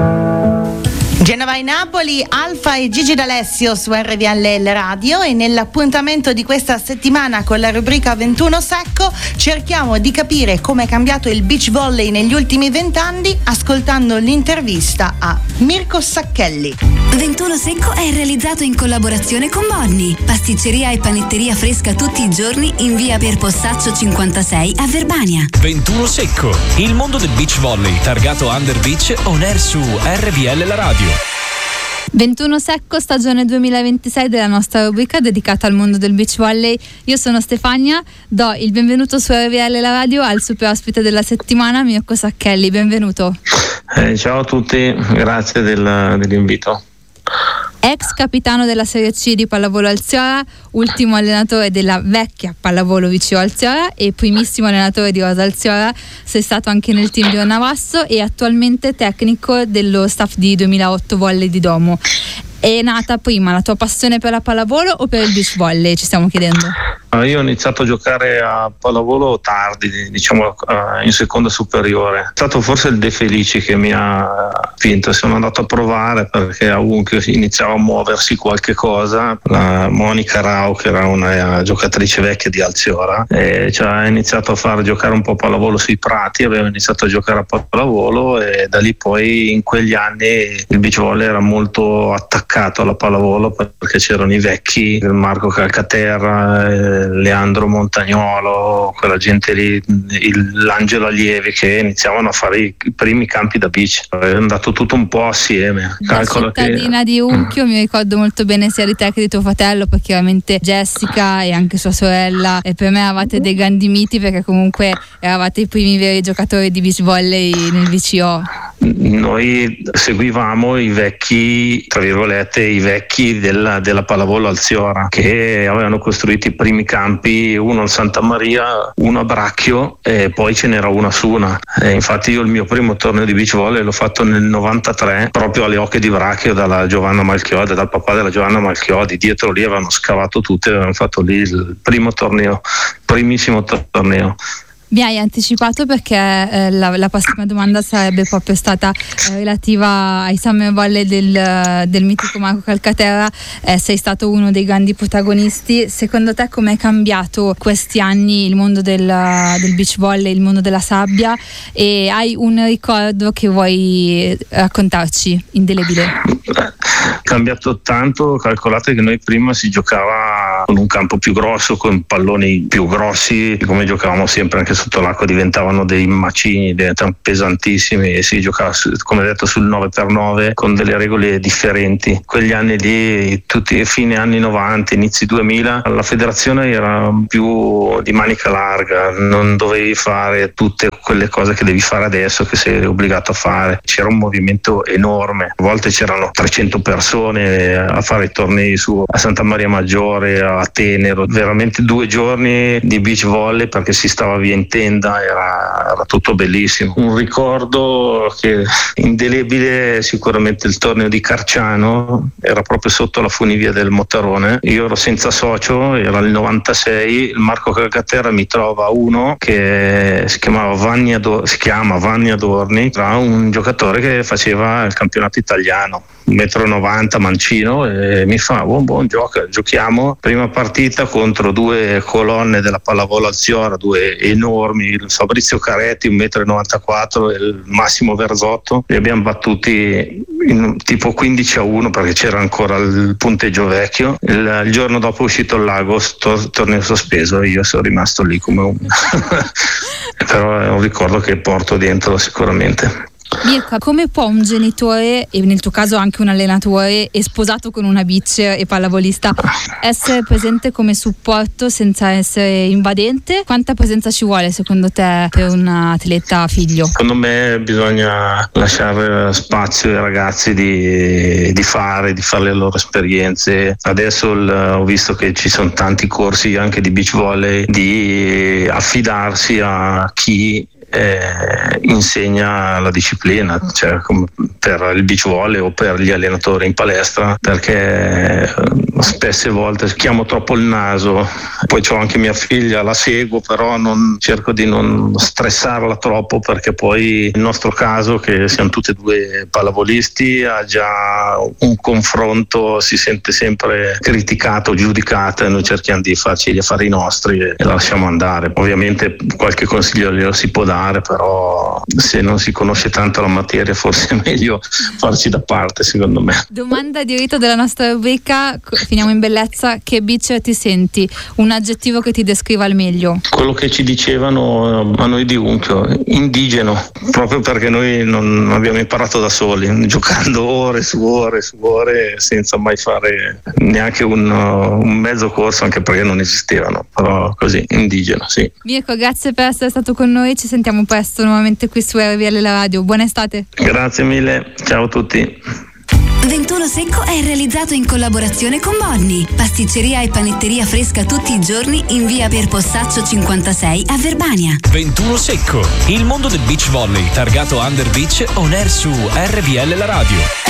Genova e Napoli, Alfa e Gigi D'Alessio su RVL Radio, e nell'appuntamento di questa settimana con la rubrica 21 Secco cerchiamo di capire come è cambiato il beach volley negli ultimi 20 anni ascoltando l'intervista a Mirko Sacchelli. 21 Secco è realizzato in collaborazione con Bonni, pasticceria e panetteria fresca tutti i giorni in via Per Possaccio 56 a Verbania. 21 Secco, il mondo del beach volley targato Under Beach on air su RVL la radio. 21 Secco, stagione 2026 della nostra rubrica dedicata al mondo del beach volley. Io sono Stefania, do il benvenuto su RVL la radio al super ospite della settimana, Mirko Sacchelli. Benvenuto. Ciao a tutti, grazie dell'invito. Ex capitano della Serie C di pallavolo Alziora, ultimo allenatore della vecchia pallavolo VCO Alziora e primissimo allenatore di Rosa Alziora, sei stato anche nel team di Onnavasso e attualmente tecnico dello staff di 2008 Volley di Domo. È nata prima la tua passione per la pallavolo o per il beach volley, ci stiamo chiedendo? Io ho iniziato a giocare a pallavolo tardi, diciamo in seconda superiore. È stato forse il De Felici che mi ha spinto, sono andato a provare perché ovunque iniziava a muoversi qualche cosa. La Monica Rao, che era una giocatrice vecchia di Alziora, ha iniziato a far giocare un po' a pallavolo sui prati, avevo iniziato a giocare a pallavolo e da lì poi in quegli anni il beach volley era molto attaccato alla pallavolo perché c'erano i vecchi, Marco Calcaterra, Leandro Montagnolo, quella gente lì, l'Angelo Allievi, che iniziavano a fare i primi campi da beach. È andato tutto un po' assieme. La cittadina di Unchio, mi ricordo molto bene sia di te che di tuo fratello, perché chiaramente Jessica e anche sua sorella, e per me eravate dei grandi miti perché comunque eravate i primi veri giocatori di beach volley nel VCO. Noi seguivamo i vecchi, tra virgolette, i vecchi della pallavolo Alziora, che avevano costruito i primi campi, uno al Santa Maria, uno a Bracchio e poi ce n'era uno a Suna. Infatti io il mio primo torneo di beach volley l'ho fatto nel 93 proprio alle Oche di Bracchio dal papà della Giovanna Malchiodi. Dietro lì avevano scavato tutto e avevano fatto lì il primissimo torneo. Mi hai anticipato perché la prossima domanda sarebbe proprio stata relativa ai Summer Volley del mitico Marco Calcaterra. Sei stato uno dei grandi protagonisti. Secondo te come è cambiato questi anni il mondo del beach volley, il mondo della sabbia, e hai un ricordo che vuoi raccontarci indelebile? Cambiato tanto, calcolate che noi prima si giocava con un campo più grosso, con palloni più grossi, come giocavamo sempre anche sotto l'acqua diventavano dei macini, diventavano pesantissimi, e si giocava come detto sul 9x9 con delle regole differenti. Quegli anni lì, tutti fine anni 90, inizi 2000, la federazione era più di manica larga, non dovevi fare tutte quelle cose che devi fare adesso che sei obbligato a fare. C'era un movimento enorme, a volte c'erano 300 persone a fare i tornei a Santa Maria Maggiore, a Tenero, veramente 2 giorni di beach volley perché si stava via in tenda, era tutto bellissimo. Un ricordo che indelebile sicuramente il torneo di Carciano, era proprio sotto la funivia del Mottarone, io ero senza socio, era il 96, il Marco Calcaterra mi trova uno che si chiama Vanni Adorni, era un giocatore che faceva il campionato italiano, 1,90 m, mancino, e mi fa buon giochiamo. Prima partita contro 2 colonne della pallavolo Alziora, 2 enormi, il Fabrizio Caretti 1,94 m e il Massimo Verzotto. Li abbiamo battuti in tipo 15-1 perché c'era ancora il punteggio vecchio. Il giorno dopo è uscito il lago, torneo sospeso, e io sono rimasto lì come un però è un ricordo che porto dentro sicuramente. Mirko, come può un genitore, e nel tuo caso anche un allenatore e sposato con una beach e pallavolista, essere presente come supporto senza essere invadente? Quanta presenza ci vuole secondo te per un atleta figlio? Secondo me bisogna lasciare spazio ai ragazzi di fare le loro esperienze. Adesso ho visto che ci sono tanti corsi anche di beach volley, di affidarsi a chi insegna la disciplina, cioè come per il beach volley o per gli allenatori in palestra, perché spesse volte chiamo troppo il naso. Poi c'ho anche mia figlia, la seguo, però cerco di non stressarla troppo, perché poi il nostro caso, che siamo tutti e due pallavolisti, ha già un confronto, si sente sempre criticato, giudicato, e noi cerchiamo di farci gli affari nostri e la lasciamo andare. Ovviamente qualche consiglio glielo si può dare, però se non si conosce tanto la materia forse è meglio farci da parte, secondo me. Domanda di rito della nostra rubrica, finiamo in bellezza: che beach ti senti? Un aggettivo che ti descriva al meglio. Quello che ci dicevano a noi di Unchio, indigeno, proprio perché noi non abbiamo imparato da soli, giocando ore su ore senza mai fare neanche un mezzo corso, anche perché non esistevano, però così, indigeno, sì. Mirko, grazie per essere stato con noi, ci sentiamo presto nuovamente qui su RVL La Radio. Buona estate. Grazie mille, ciao a tutti. 21 Secco è realizzato in collaborazione con Bonni, pasticceria e panetteria fresca tutti i giorni in via Per Possaccio 56 a Verbania. 21 Secco, il mondo del beach volley targato Under Beach on air su RVL La Radio.